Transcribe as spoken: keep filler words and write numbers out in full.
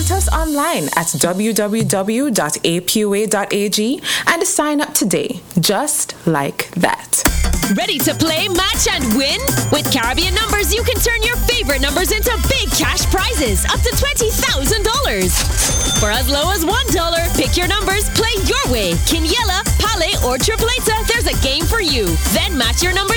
Visit us online at w w w dot a p u a dot a g and sign up today, just like that. Ready to play, match, and win? With Caribbean Numbers, you can turn your favorite numbers into big cash prizes up to twenty thousand dollars. For as low as one dollar, pick your numbers, play your way. Quiniela, Pale, or Tripleta, there's a game for you. Then match your numbers